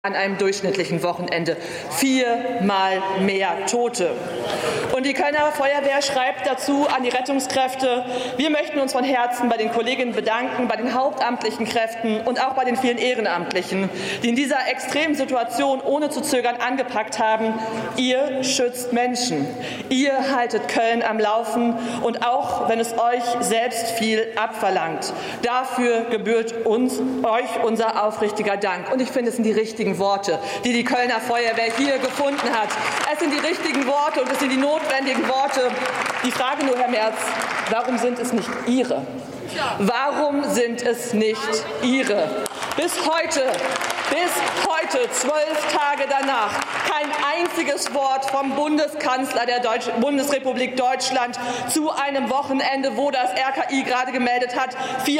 an einem durchschnittlichen Wochenende. 4-mal mehr Tote. Und die Kölner Feuerwehr schreibt dazu an die Rettungskräfte: Wir möchten uns von Herzen bei den Kolleginnen bedanken, bei den hauptamtlichen Kräften und auch bei den vielen Ehrenamtlichen, die in dieser extremen Situation ohne zu zögern angepackt haben. Ihr schützt Menschen. Ihr haltet Köln am Laufen, und auch wenn es euch selbst viel abverlangt. Dafür gebührt euch unser aufrichtiger Dank. Und ich finde, es sind die richtigen Worte, die die Kölner Feuerwehr hier gefunden hat. Es sind die richtigen Worte und es sind die notwendigen Worte. Die Frage nur, Herr Merz, warum sind es nicht Ihre? Warum sind es nicht Ihre? Bis heute, 12 Tage danach, kein einziges Wort vom Bundeskanzler der Bundesrepublik Deutschland zu einem Wochenende, wo das RKI gerade gemeldet hat,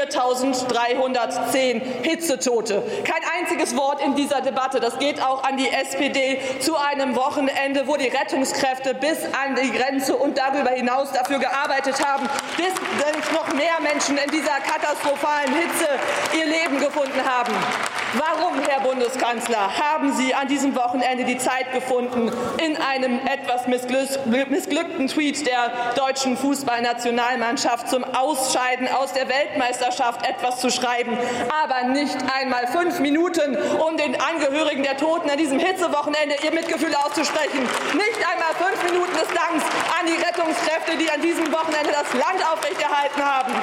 4.310 Hitzetote. Kein einziges Wort in dieser Debatte. Das geht auch an die SPD, zu einem Wochenende, wo die Rettungskräfte bis an die Grenze und darüber hinaus dafür gearbeitet haben, bis noch mehr Menschen in dieser katastrophalen Hitze ihr Leben gefunden haben. Warum, Herr Bundeskanzler, haben Sie an diesem Wochenende die Zeit gefunden, in einem etwas missglückten Tweet der deutschen Fußballnationalmannschaft zum Ausscheiden aus der Weltmeisterschaft etwas zu schreiben, aber nicht einmal 5 Minuten, um den Angehörigen der Toten an diesem Hitzewochenende ihr Mitgefühl auszusprechen? Nicht einmal 5 Minuten des Danks an die Rettungskräfte, die an diesem Wochenende das Land aufrechterhalten haben.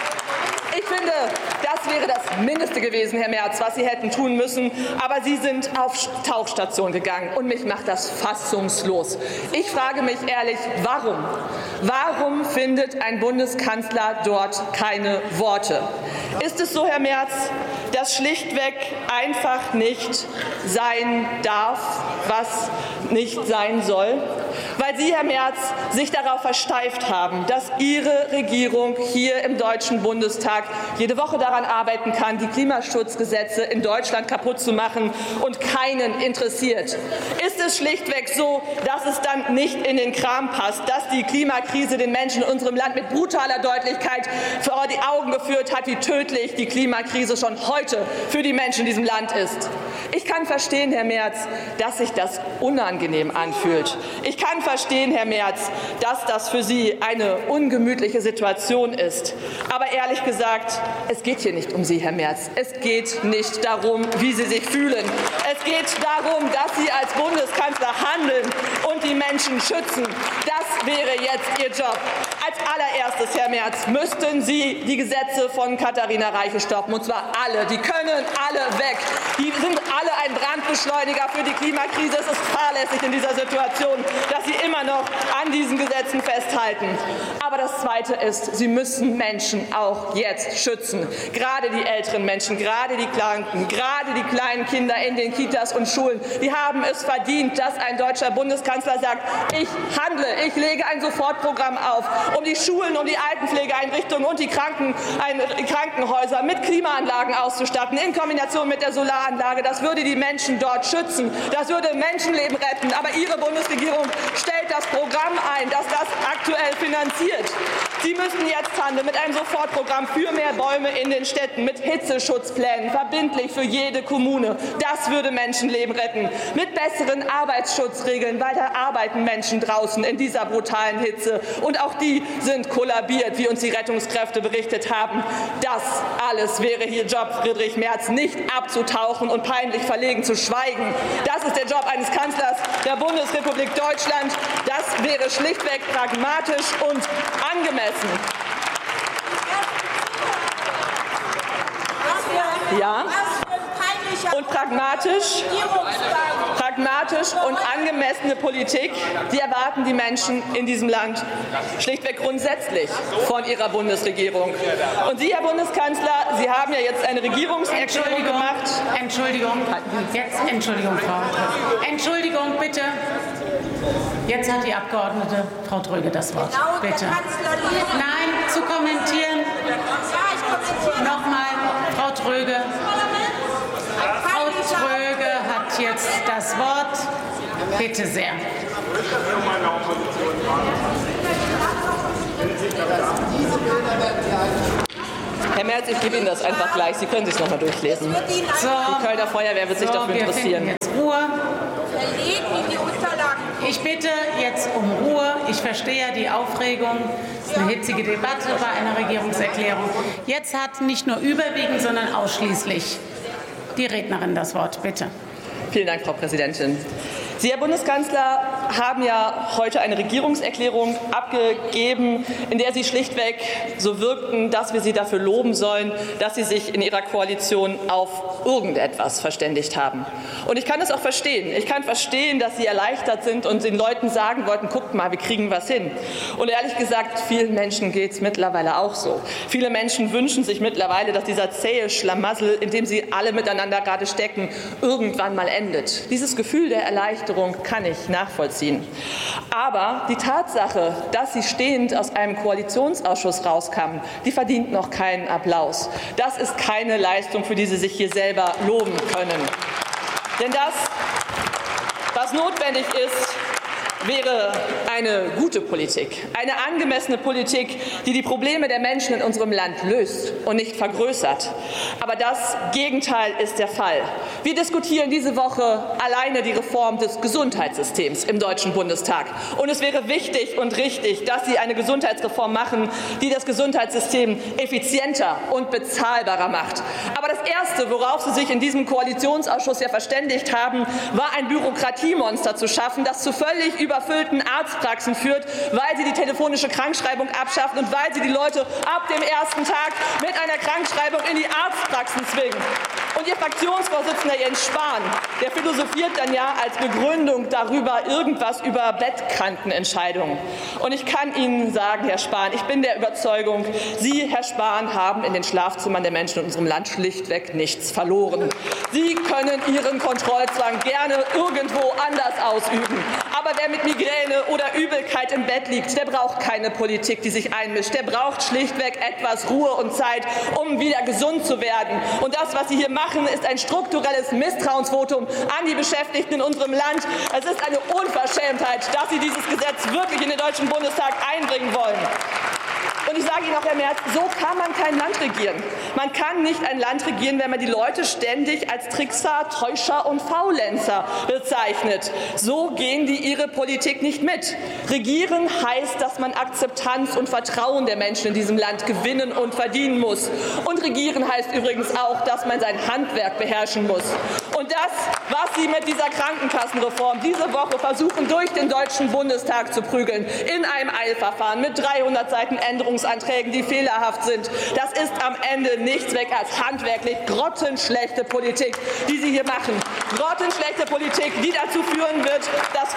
Ich finde, das wäre das Mindeste gewesen, Herr Merz, was Sie hätten tun müssen. Aber Sie sind auf Tauchstation gegangen, und mich macht das fassungslos. Ich frage mich ehrlich, warum? Warum findet ein Bundeskanzler dort keine Worte? Ist es so, Herr Merz, dass schlichtweg einfach nicht sein darf, was nicht sein soll? Weil Sie, Herr Merz, sich darauf versteift haben, dass Ihre Regierung hier im Deutschen Bundestag jede Woche daran arbeiten kann, die Klimaschutzgesetze in Deutschland kaputt zu machen, und keinen interessiert. Ist es schlichtweg so, dass es dann nicht in den Kram passt, dass die Klimakrise den Menschen in unserem Land mit brutaler Deutlichkeit vor die Augen geführt hat, wie tödlich die Klimakrise schon heute für die Menschen in diesem Land ist? Ich kann verstehen, Herr Merz, dass sich das unangenehm anfühlt. Ich kann verstehen, Herr Merz, dass das für Sie eine ungemütliche Situation ist. Aber ehrlich gesagt, es geht hier nicht um Sie, Herr Merz. Es geht nicht darum, wie Sie sich fühlen. Es geht darum, dass Sie als Bundeskanzler handeln und die Menschen schützen. Das wäre jetzt Ihr Job. Als allererstes, Herr Merz, müssten Sie die Gesetze von Katharina Reiche stoppen. Und zwar alle. Die können alle weg. Die sind alle ein Brandbeschleuniger für die Klimakrise. Es ist fahrlässig in dieser Situation, dass Sie immer noch an diesen Gesetzen festhalten. Aber das Zweite ist, Sie müssen Menschen auch jetzt schützen. Gerade die älteren Menschen, gerade die Kranken, gerade die kleinen Kinder in den Kitas und Schulen. Die haben es verdient, dass ein deutscher Bundeskanzler sagt: Ich handle, ich lege ein Sofortprogramm auf, um die Schulen, um die Altenpflegeeinrichtungen und die Krankenhäuser mit Klimaanlagen auszustatten, in Kombination mit der Solaranlage. Das würde die Menschen dort schützen. Das würde Menschenleben retten. Aber Ihre Bundesregierung stellt das Programm ein, das das aktuell finanziert. Sie müssen jetzt handeln mit einem Sofortprogramm für mehr Bäume in den Städten, mit Hitzeschutzplänen, verbindlich für jede Kommune. Das würde Menschenleben retten. Mit besseren Arbeitsschutzregeln, weil da arbeiten Menschen draußen in dieser brutalen Hitze. Und auch die sind kollabiert, wie uns die Rettungskräfte berichtet haben. Das alles wäre Ihr Job, Friedrich Merz, nicht abzutauchen und peinlich verlegen zu schweigen. Das ist der Job eines Kanzlers der Bundesrepublik Deutschland. Das wäre schlichtweg pragmatisch und angemessen. Ja. Und pragmatisch und angemessene Politik, die erwarten die Menschen in diesem Land schlichtweg grundsätzlich von ihrer Bundesregierung. Und Sie, Herr Bundeskanzler, Sie haben ja jetzt eine Regierungserklärung gemacht. Entschuldigung, bitte. Jetzt hat die Abgeordnete Frau Tröge das Wort. Bitte. Nein, zu kommentieren. Nochmal, Frau Tröge. Frau Tröge hat jetzt das Wort. Bitte sehr. Herr Merz, ich gebe Ihnen das einfach gleich. Sie können sich es noch mal durchlesen. So, die Kölner Feuerwehr wird sich dafür interessieren. Wir finden jetzt Ruhe. Ich bitte jetzt um Ruhe. Ich verstehe die Aufregung. Es ist eine hitzige Debatte bei einer Regierungserklärung. Jetzt hat nicht nur überwiegend, sondern ausschließlich die Rednerin das Wort. Bitte. Vielen Dank, Frau Präsidentin. Sie, Herr Bundeskanzler, haben ja heute eine Regierungserklärung abgegeben, in der Sie schlichtweg so wirkten, dass wir Sie dafür loben sollen, dass Sie sich in Ihrer Koalition auf irgendetwas verständigt haben. Und ich kann das auch verstehen. Ich kann verstehen, dass Sie erleichtert sind und den Leuten sagen wollten, guckt mal, wir kriegen was hin. Und ehrlich gesagt, vielen Menschen geht es mittlerweile auch so. Viele Menschen wünschen sich mittlerweile, dass dieser zähe Schlamassel, in dem sie alle miteinander gerade stecken, irgendwann mal endet. Dieses Gefühl der Erleichterung kann ich nachvollziehen. Aber die Tatsache, dass Sie stehend aus einem Koalitionsausschuss rauskamen, die verdient noch keinen Applaus. Das ist keine Leistung, für die Sie sich hier selber loben können. Denn das, was notwendig ist, wäre eine gute Politik, eine angemessene Politik, die die Probleme der Menschen in unserem Land löst und nicht vergrößert. Aber das Gegenteil ist der Fall. Wir diskutieren diese Woche alleine die Reform des Gesundheitssystems im Deutschen Bundestag. Und es wäre wichtig und richtig, dass Sie eine Gesundheitsreform machen, die das Gesundheitssystem effizienter und bezahlbarer macht. Aber das Erste, worauf Sie sich in diesem Koalitionsausschuss ja verständigt haben, war ein Bürokratiemonster zu schaffen, das zu völlig überfüllten Arztpraxen führt, weil sie die telefonische Krankschreibung abschaffen und weil sie die Leute ab dem ersten Tag mit einer Krankschreibung in die Arztpraxen zwingen. Und Ihr Fraktionsvorsitzender Jens Spahn, der philosophiert dann ja als Begründung darüber irgendwas über Bettkantenentscheidungen. Und ich kann Ihnen sagen, Herr Spahn, ich bin der Überzeugung, Sie, Herr Spahn, haben in den Schlafzimmern der Menschen in unserem Land schlichtweg nichts verloren. Sie können Ihren Kontrollzwang gerne irgendwo anders ausüben. Aber wer mit Migräne oder Übelkeit im Bett liegt, der braucht keine Politik, die sich einmischt. Der braucht schlichtweg etwas Ruhe und Zeit, um wieder gesund zu werden. Und das, was Sie hier machen, ist ein strukturelles Misstrauensvotum an die Beschäftigten in unserem Land. Es ist eine Unverschämtheit, dass Sie dieses Gesetz wirklich in den Deutschen Bundestag einbringen wollen. Und ich sage Ihnen auch, Herr Merz, so kann man kein Land regieren. Man kann nicht ein Land regieren, wenn man die Leute ständig als Trickser, Täuscher und Faulenzer bezeichnet. So gehen die Ihre Politik nicht mit. Regieren heißt, dass man Akzeptanz und Vertrauen der Menschen in diesem Land gewinnen und verdienen muss. Und regieren heißt übrigens auch, dass man sein Handwerk beherrschen muss. Und das, was Sie mit dieser Krankenkassenreform diese Woche versuchen, durch den Deutschen Bundestag zu prügeln, in einem Eilverfahren mit 300 Seiten Änderungsanträgen, die fehlerhaft sind, das ist am Ende nichts weg als handwerklich grottenschlechte Politik, die Sie hier machen. Grottenschlechte Politik, die dazu führen wird, dass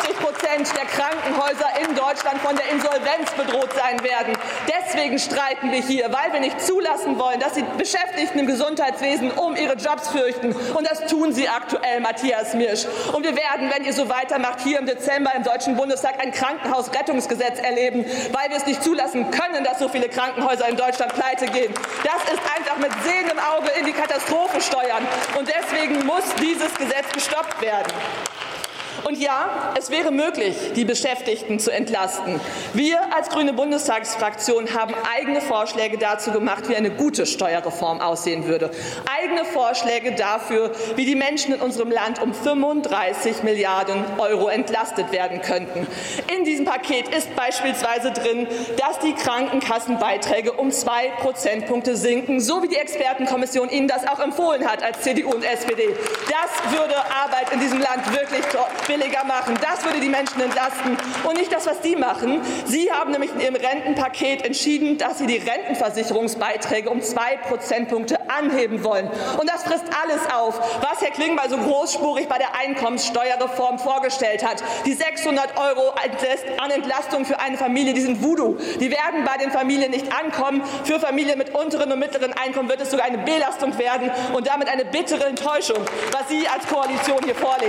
50% der Krankenhäuser in Deutschland von der Insolvenz bedroht sein werden. Deswegen streiken wir hier, weil wir nicht zulassen wollen, dass die Beschäftigten im Gesundheitswesen um ihre Jobs fürchten. Und das tun Sie aktuell, Matthias Mirsch. Und wir werden, wenn ihr so weitermacht, hier im Dezember im Deutschen Bundestag ein Krankenhausrettungsgesetz erleben, weil wir es nicht zulassen können, dass so viele Krankenhäuser in Deutschland pleite gehen. Das ist einfach mit Sehnen im Auge in die Katastrophe steuern. Und deswegen muss dieses Gesetz gestoppt werden. Und ja, es wäre möglich, die Beschäftigten zu entlasten. Wir als Grüne Bundestagsfraktion haben eigene Vorschläge dazu gemacht, wie eine gute Steuerreform aussehen würde. Eigene Vorschläge dafür, wie die Menschen in unserem Land um 35 Milliarden € entlastet werden könnten. In diesem Paket ist beispielsweise drin, dass die Krankenkassenbeiträge um 2 Prozentpunkte sinken, so wie die Expertenkommission Ihnen das auch empfohlen hat als CDU und SPD. Das würde Arbeit in diesem Land wirklich billiger machen. Das würde die Menschen entlasten und nicht das, was Sie machen. Sie haben nämlich in Ihrem Rentenpaket entschieden, dass Sie die Rentenversicherungsbeiträge um 2 Prozentpunkte anheben wollen. Und das frisst alles auf, was Herr Klingbeil so großspurig bei der Einkommenssteuerreform vorgestellt hat. Die 600 € an Entlastung für eine Familie, die sind Voodoo. Die werden bei den Familien nicht ankommen. Für Familien mit unteren und mittleren Einkommen wird es sogar eine Belastung werden und damit eine bittere Enttäuschung, was Sie als Koalition hier vorlegen.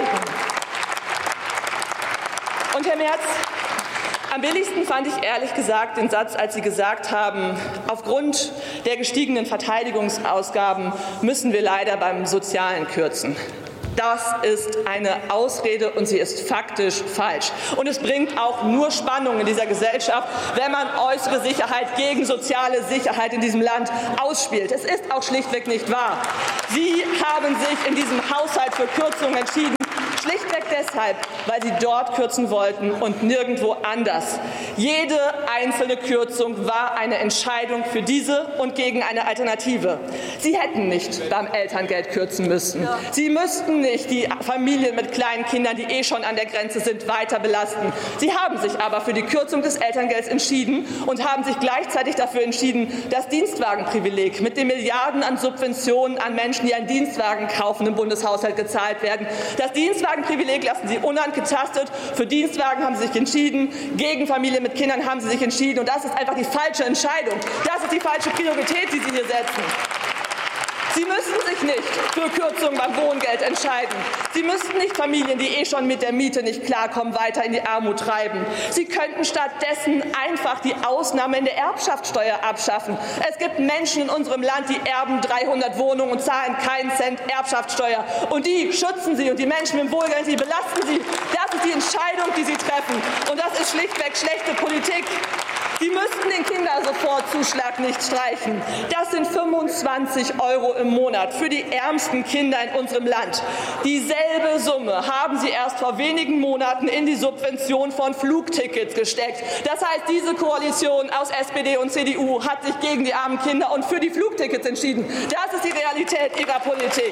Und Herr Merz, am billigsten fand ich ehrlich gesagt den Satz, als Sie gesagt haben, aufgrund der gestiegenen Verteidigungsausgaben müssen wir leider beim Sozialen kürzen. Das ist eine Ausrede, und sie ist faktisch falsch. Und es bringt auch nur Spannung in dieser Gesellschaft, wenn man äußere Sicherheit gegen soziale Sicherheit in diesem Land ausspielt. Es ist auch schlichtweg nicht wahr. Sie haben sich in diesem Haushalt für Kürzungen entschieden. Schlichtweg deshalb, weil sie dort kürzen wollten und nirgendwo anders. Jede einzelne Kürzung war eine Entscheidung für diese und gegen eine Alternative. Sie hätten nicht beim Elterngeld kürzen müssen. Sie müssten nicht die Familien mit kleinen Kindern, die schon an der Grenze sind, weiter belasten. Sie haben sich aber für die Kürzung des Elterngelds entschieden und haben sich gleichzeitig dafür entschieden, das Dienstwagenprivileg mit den Milliarden an Subventionen an Menschen, die einen Dienstwagen kaufen, im Bundeshaushalt gezahlt werden. Das Dienstwagenprivileg lassen Sie unangetastet. Für Dienstwagen haben Sie sich entschieden. Gegen Familien mit Kindern haben Sie sich entschieden. Und das ist einfach die falsche Entscheidung. Das ist die falsche Priorität, die Sie hier setzen. Sie müssten sich nicht für Kürzungen beim Wohngeld entscheiden. Sie müssten nicht Familien, die schon mit der Miete nicht klarkommen, weiter in die Armut treiben. Sie könnten stattdessen einfach die Ausnahme in der Erbschaftssteuer abschaffen. Es gibt Menschen in unserem Land, die erben 300 Wohnungen und zahlen keinen Cent Erbschaftssteuer. Und die schützen Sie, und die Menschen mit dem Wohlgeld, die belasten Sie. Das ist die Entscheidung, die Sie treffen. Und das ist schlichtweg schlechte Politik. Sie müssten den Kindersofortzuschlag nicht streichen. Das sind 25 € im Monat für die ärmsten Kinder in unserem Land. Dieselbe Summe haben Sie erst vor wenigen Monaten in die Subvention von Flugtickets gesteckt. Das heißt, diese Koalition aus SPD und CDU hat sich gegen die armen Kinder und für die Flugtickets entschieden. Das ist die Realität Ihrer Politik.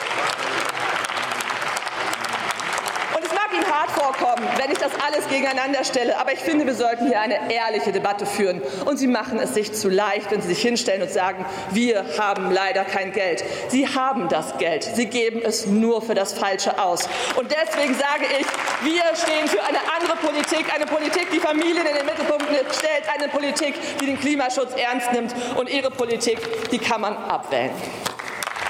Ihnen hart vorkommen, wenn ich das alles gegeneinander stelle. Aber ich finde, wir sollten hier eine ehrliche Debatte führen. Und Sie machen es sich zu leicht, wenn Sie sich hinstellen und sagen, wir haben leider kein Geld. Sie haben das Geld. Sie geben es nur für das Falsche aus. Und deswegen sage ich, wir stehen für eine andere Politik, die Familien in den Mittelpunkt stellt, eine Politik, die den Klimaschutz ernst nimmt. Und Ihre Politik, die kann man abwählen.